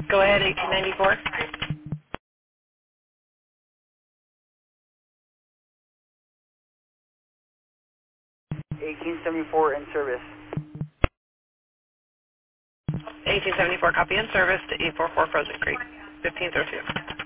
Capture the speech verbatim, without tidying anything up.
Go ahead, eighteen ninety-four. eighteen seventy-four in service. eighteen seventy-four, copy in service to eight four four Frozen Creek, fifteen oh two.